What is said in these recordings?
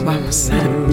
Vamos.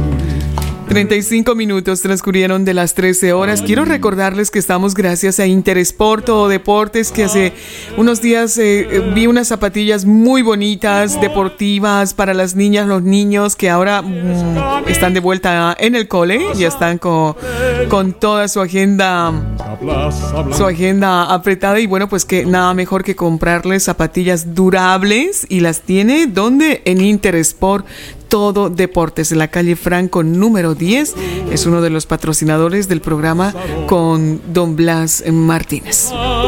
35 minutos transcurrieron de las 13 horas. Quiero recordarles que estamos gracias a Interesport o Deportes, que hace unos días vi unas zapatillas muy bonitas, deportivas, para las niñas, los niños, que ahora están de vuelta en el cole. Ya están con toda su agenda apretada. Y bueno, pues que nada mejor que comprarles zapatillas durables. Y las tiene, ¿dónde? En Interesport Todo Deportes, en la calle Franco número 10. Es uno de los patrocinadores del programa con Don Blas Martínez.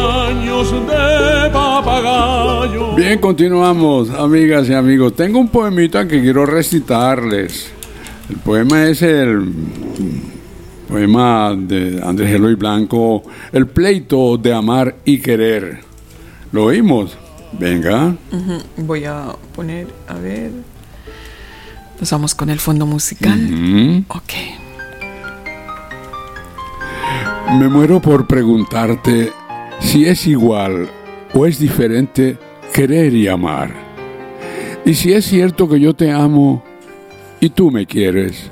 Bien, continuamos, amigas y amigos. Tengo un poemita que quiero recitarles. El poema es el poema de Andrés Eloy Blanco, El pleito de amar y querer. ¿Lo oímos? Venga. Voy a poner, a ver. Nos vamos con el fondo musical. Ok. Me muero por preguntarte si es igual o es diferente querer y amar. Y si es cierto que yo te amo y tú me quieres.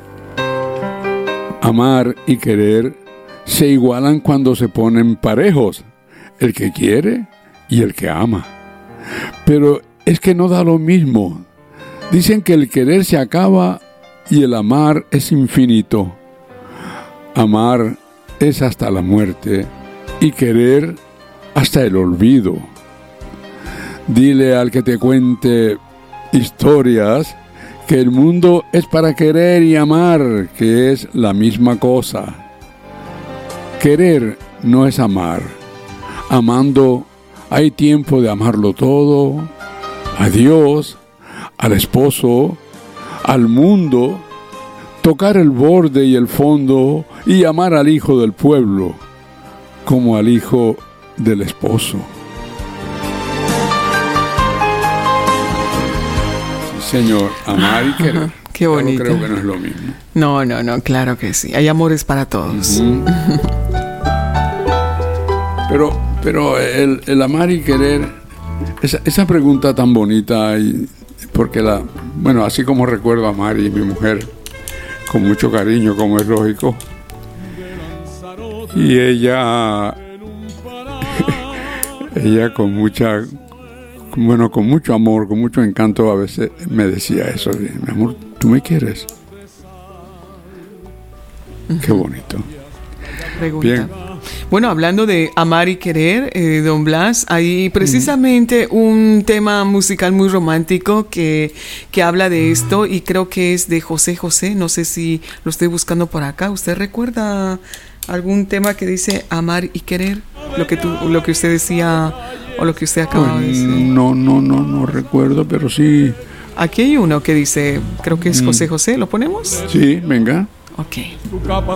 Amar y querer se igualan cuando se ponen parejos, el que quiere y el que ama. Pero es que no da lo mismo. Dicen que el querer se acaba y el amar es infinito. Amar es hasta la muerte y querer hasta el olvido. Dile al que te cuente historias que el mundo es para querer y amar, que es la misma cosa. Querer no es amar. Amando hay tiempo de amarlo todo, a Dios, al esposo, al mundo, tocar el borde y el fondo y amar al hijo del pueblo como al hijo del esposo. Sí, señor, amar y querer. Qué bonito. Creo que no es lo mismo. No, claro que sí. Hay amores para todos. Pero el amar y querer, esa pregunta tan bonita, porque así como recuerdo a Mari, mi mujer, con mucho cariño, como es lógico, y ella con mucho amor, con mucho encanto, a veces me decía eso, mi amor, ¿tú me quieres? Qué bonito. Pregunta. Bien. Bueno, hablando de amar y querer, don Blas, hay precisamente un tema musical muy romántico que habla de esto, y creo que es de José José. No sé si lo estoy buscando por acá. ¿Usted recuerda algún tema que dice amar y querer? Lo que usted decía o lo que usted acaba de decir. No recuerdo, pero sí. Aquí hay uno que dice, creo que es José José. ¿Lo ponemos? Sí, venga. Ok.